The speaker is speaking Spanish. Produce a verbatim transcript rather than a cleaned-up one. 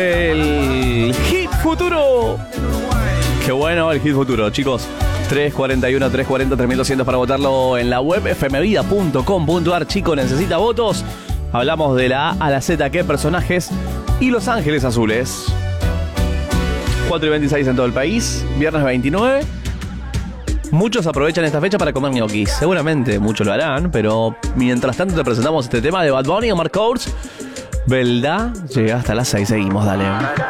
El Hit Futuro. Qué bueno el Hit Futuro, chicos. tres cuarenta y uno, tres cuarenta, tres mil doscientos para votarlo en la web f m vida punto com punto a r. Chicos, necesita votos. Hablamos de la A a la Z, qué personajes y Los Ángeles Azules. cuatro y veintiséis en todo el país, viernes veintinueve. Muchos aprovechan esta fecha para comer ñoquis. Seguramente muchos lo harán, pero mientras tanto te presentamos este tema de Bad Bunny y Omar Courtz. Belda, llega hasta las seis, seguimos, dale.